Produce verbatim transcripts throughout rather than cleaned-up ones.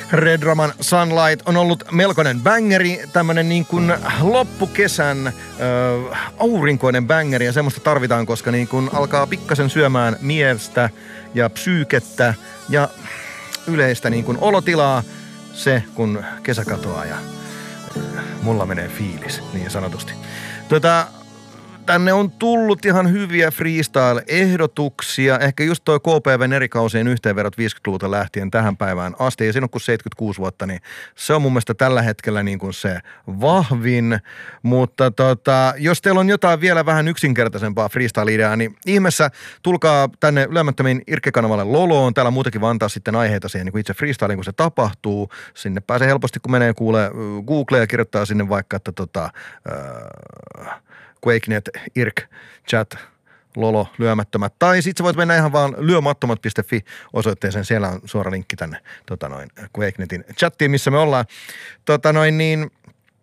Red Raman Sunlight on ollut melkoinen bängeri, tämmönen niin kuin loppukesän äh, aurinkoinen bängeri, ja semmoista tarvitaan, koska niin kuin alkaa pikkasen syömään miestä ja psyykettä ja yleistä niin kuin olotilaa se, kun kesä katoaa ja mulla menee fiilis, niin sanotusti. Tota, tänne on tullut ihan hyviä freestyle-ehdotuksia. Ehkä just toi K P V:n eri kausien yhteenvedot viisikymmentäluvulta lähtien tähän päivään asti. Ja siinä on kuin seitsemänkymmentäkuusi vuotta, niin se on mun mielestä tällä hetkellä niin kuin se vahvin. Mutta tota, jos teillä on jotain vielä vähän yksinkertaisempaa freestyle-ideaa, niin ihmeessä tulkaa tänne Ylämättömiin Irkke-kanavalle Loloon. Täällä muutenkin vaan antaa sitten aiheita siihen niin kuin itse freestyliin, kun se tapahtuu. Sinne pääsee helposti, kun menee kuulee Googlea ja kirjoittaa sinne vaikka, että tota... Öö, QuakeNet, Irk, Chat, Lolo, lyömättömät. Tai sit sä voit mennä ihan vaan lyömattomat piste fi osoitteeseen. Siellä on suora linkki tänne tota noin, QuakeNetin chattiin, missä me ollaan. Tota noin niin.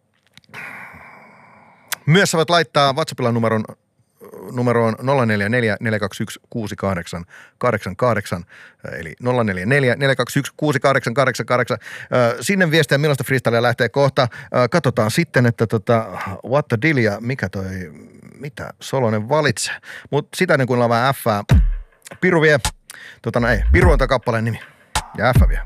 Myös sä voit laittaa WhatsAppilla numeron numeroon nolla neljä neljä neljä kaksi yksi kuusi kahdeksan kahdeksan kahdeksan, eli nolla neljä neljä neljä kaksi yksi kuusi kahdeksan kahdeksan kahdeksan. Sinne viestiä, millaista freestylea lähtee kohta. Katsotaan sitten, että tota, what the deal ja mikä toi, mitä Solonen valitsee. Mutta sitä ennen kuin ollaan vähän F:ää. Piru vie, tota no ei, Piru on tää kappaleen nimi ja F vie.